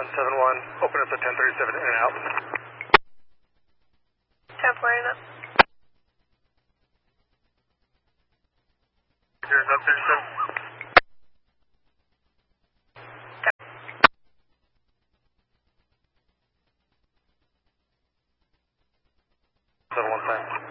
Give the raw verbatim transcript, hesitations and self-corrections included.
one seven one, open at the ten thirty-seven in and out. ten flying up. Here's up thirty-seven. seven one five.